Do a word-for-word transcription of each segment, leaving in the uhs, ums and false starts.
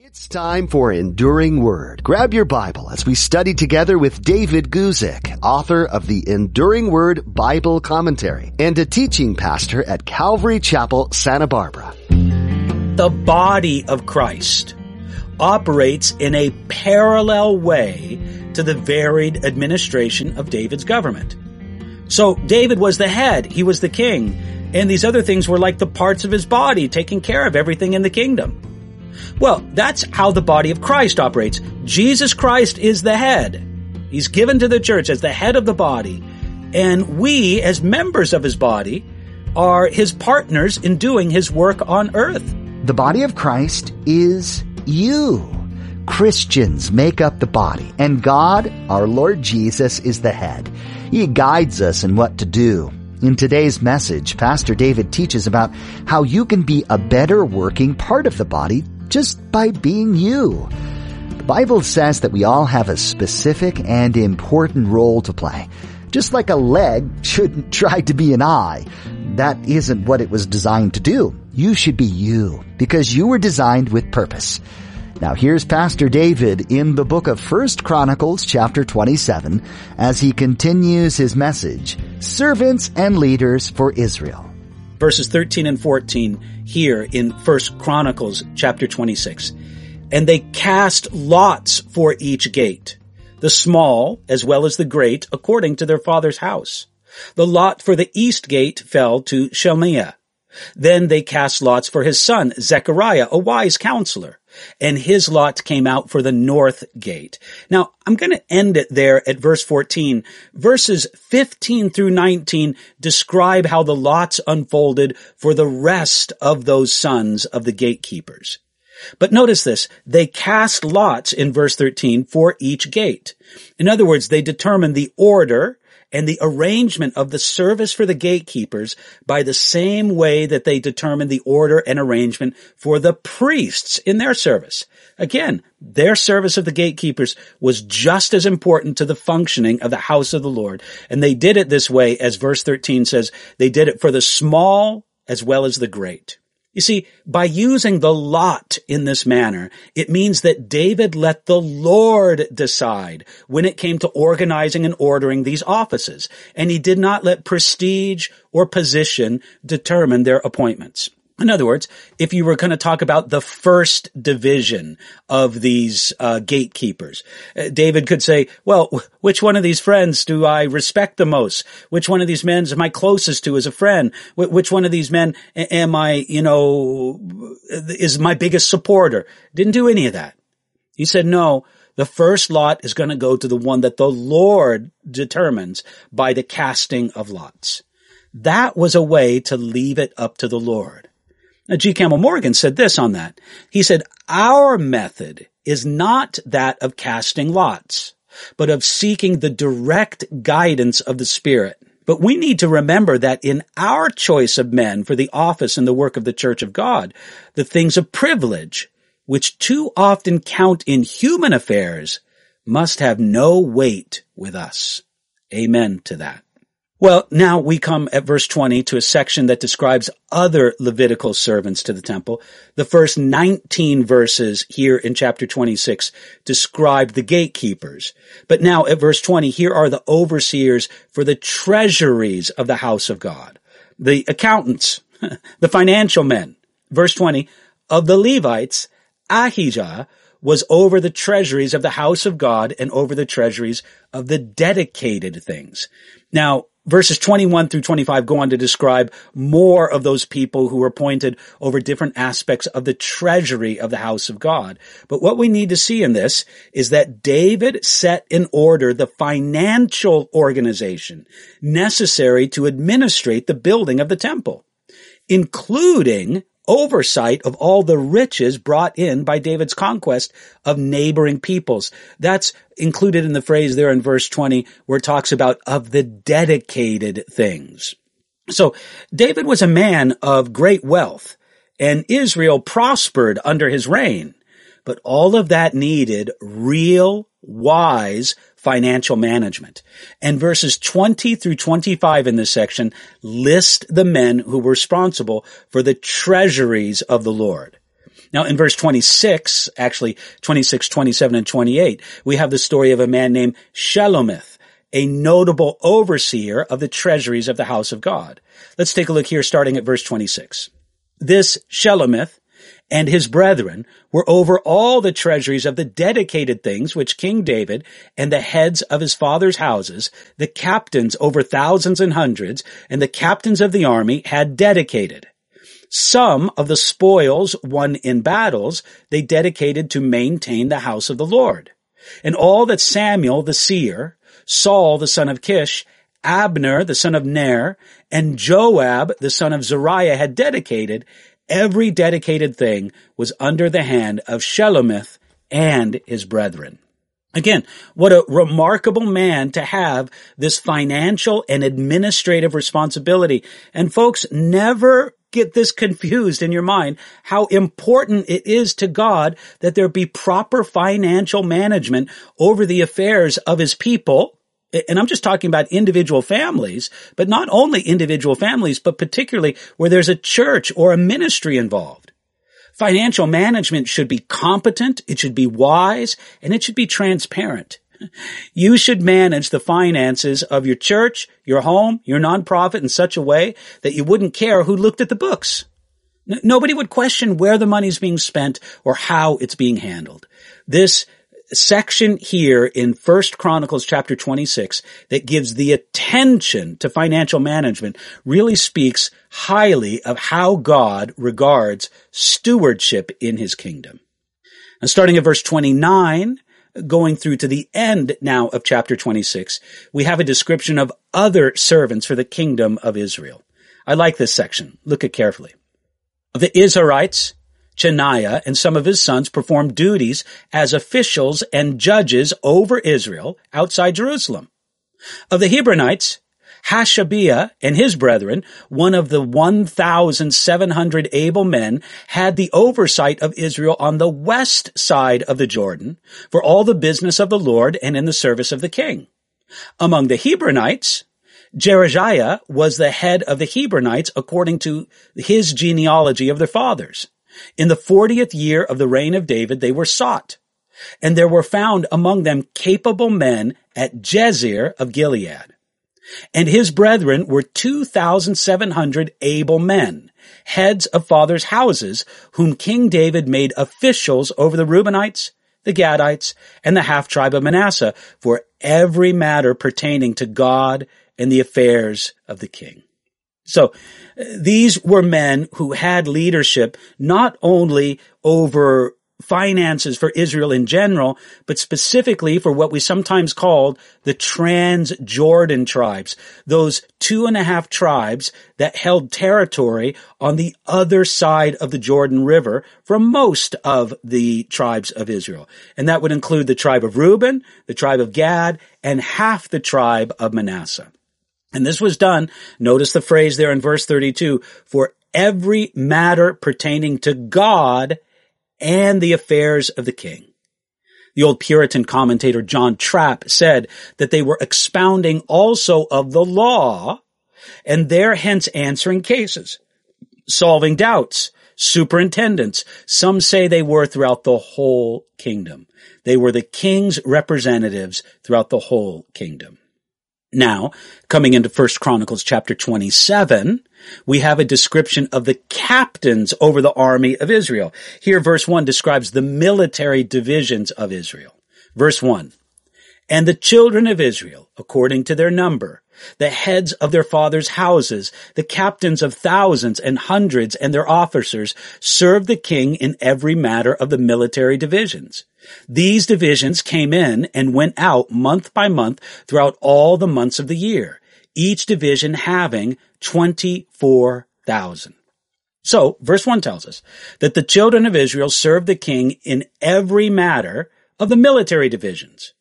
It's time for Enduring Word. Grab your Bible as we study together with David Guzik, author of the Enduring Word Bible Commentary and a teaching pastor at Calvary Chapel, Santa Barbara. The body of Christ operates in a parallel way to the varied administration of David's government. So David was the head, he was the king, and these other things were like the parts of his body taking care of everything in the kingdom. Well, that's how the body of Christ operates. Jesus Christ is the head. He's given to the church as the head of the body. And we, as members of his body, are his partners in doing his work on earth. The body of Christ is you. Christians make up the body, and God, our Lord Jesus, is the head. He guides us in what to do. In today's message, Pastor David teaches about how you can be a better working part of the body just by being you. The Bible says that we all have a specific and important role to play. Just like a leg shouldn't try to be an eye. That isn't what it was designed to do. You should be you, because you were designed with purpose. Now here's Pastor David in the book of First Chronicles chapter twenty-seven as he continues his message, Servants and Leaders for Israel. Verses thirteen and fourteen here in First Chronicles chapter twenty-six. And they cast lots for each gate, the small as well as the great, according to their father's house. The lot for the east gate fell to Shelmiah. Then they cast lots for his son, Zechariah, a wise counselor, and his lot came out for the north gate. Now, I'm going to end it there at verse fourteen. Verses fifteen through nineteen describe how the lots unfolded for the rest of those sons of the gatekeepers. But notice this, they cast lots in verse thirteen for each gate. In other words, they determined the order and the arrangement of the service for the gatekeepers by the same way that they determined the order and arrangement for the priests in their service. Again, their service of the gatekeepers was just as important to the functioning of the house of the Lord. And they did it this way, as verse thirteen says, they did it for the small as well as the great. You see, by using the lot in this manner, it means that David let the Lord decide when it came to organizing and ordering these offices, and he did not let prestige or position determine their appointments. In other words, if you were going to talk about the first division of these uh, gatekeepers, uh, David could say, well, which one of these friends do I respect the most? Which one of these men am I closest to as a friend? Wh- which one of these men am I, you know, is my biggest supporter? Didn't do any of that. He said, no, the first lot is going to go to the one that the Lord determines by the casting of lots. That was a way to leave it up to the Lord. Now, G. Campbell Morgan said this on that. He said, our method is not that of casting lots, but of seeking the direct guidance of the Spirit. But we need to remember that in our choice of men for the office and the work of the Church of God, the things of privilege, which too often count in human affairs, must have no weight with us. Amen to that. Well, now we come at verse twenty to a section that describes other Levitical servants to the temple. The first nineteen verses here in chapter twenty-six describe the gatekeepers. But now at verse twenty, here are the overseers for the treasuries of the house of God, the accountants, the financial men. Verse twenty, of the Levites, Ahijah was over the treasuries of the house of God and over the treasuries of the dedicated things. Now, verses twenty-one through twenty-five go on to describe more of those people who were appointed over different aspects of the treasury of the house of God. But what we need to see in this is that David set in order the financial organization necessary to administrate the building of the temple, including oversight of all the riches brought in by David's conquest of neighboring peoples. That's included in the phrase there in verse twenty where it talks about of the dedicated things. So David was a man of great wealth, and Israel prospered under his reign. But all of that needed real, wise financial management. And verses twenty through twenty-five in this section list the men who were responsible for the treasuries of the Lord. Now in verse twenty-six, actually twenty-six, twenty-seven, and twenty-eight, we have the story of a man named Shelomith, a notable overseer of the treasuries of the house of God. Let's take a look here starting at verse twenty-six. This Shelomith and his brethren were over all the treasuries of the dedicated things which King David and the heads of his father's houses, the captains over thousands and hundreds, and the captains of the army had dedicated. Some of the spoils won in battles they dedicated to maintain the house of the Lord. And all that Samuel the seer, Saul the son of Kish, Abner the son of Ner, and Joab the son of Zeruiah had dedicated, every dedicated thing was under the hand of Shelomith and his brethren. Again, what a remarkable man to have this financial and administrative responsibility. And folks, never get this confused in your mind, how important it is to God that there be proper financial management over the affairs of his people. And I'm just talking about individual families, but not only individual families, but particularly where there's a church or a ministry involved. Financial management should be competent, it should be wise, and it should be transparent. You should manage the finances of your church, your home, your nonprofit in such a way that you wouldn't care who looked at the books. N- nobody would question where the money's being spent or how it's being handled. This section here in First Chronicles chapter twenty-six that gives the attention to financial management really speaks highly of how God regards stewardship in his kingdom. And starting at verse twenty-nine, going through to the end now of chapter twenty-six, we have a description of other servants for the kingdom of Israel. I like this section. Look at carefully. The Israelites, Chaniah and some of his sons performed duties as officials and judges over Israel outside Jerusalem. Of the Hebronites, Hashabiah and his brethren, one of the one thousand seven hundred able men, had the oversight of Israel on the west side of the Jordan for all the business of the Lord and in the service of the king. Among the Hebronites, Jerejiah was the head of the Hebronites according to his genealogy of their fathers. In the fortieth year of the reign of David, they were sought, and there were found among them capable men at Jezer of Gilead. And his brethren were two thousand seven hundred able men, heads of fathers' houses, whom King David made officials over the Reubenites, the Gadites, and the half-tribe of Manasseh for every matter pertaining to God and the affairs of the king. So these were men who had leadership not only over finances for Israel in general, but specifically for what we sometimes called the Trans-Jordan tribes, those two and a half tribes that held territory on the other side of the Jordan River for most of the tribes of Israel. And that would include the tribe of Reuben, the tribe of Gad, and half the tribe of Manasseh. And this was done, notice the phrase there in verse thirty-two, for every matter pertaining to God and the affairs of the king. The old Puritan commentator John Trapp said that they were expounding also of the law and there hence answering cases, solving doubts, superintendents. Some say they were throughout the whole kingdom. They were the king's representatives throughout the whole kingdom. Now, coming into First Chronicles chapter twenty-seven, we have a description of the captains over the army of Israel. Here, verse one describes the military divisions of Israel. Verse one, and the children of Israel, according to their number, the heads of their fathers' houses, the captains of thousands and hundreds and their officers, served the king in every matter of the military divisions. These divisions came in and went out month by month throughout all the months of the year, each division having twenty-four thousand. So, verse one tells us that the children of Israel served the king in every matter of the military divisions.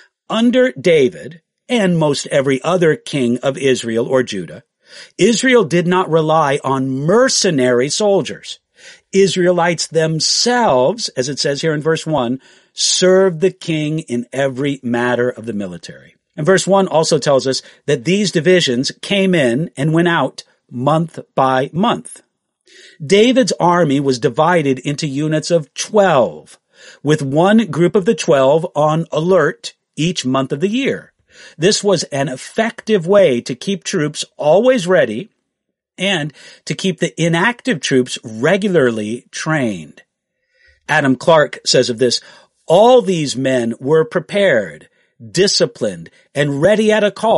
Under David, and most every other king of Israel or Judah, Israel did not rely on mercenary soldiers. Israelites themselves, as it says here in verse one, served the king in every matter of the military. And verse one also tells us that these divisions came in and went out month by month. David's army was divided into units of twelve, with one group of the twelve on alert each month of the year. This was an effective way to keep troops always ready and to keep the inactive troops regularly trained. Adam Clarke says of this, all these men were prepared, disciplined, and ready at a call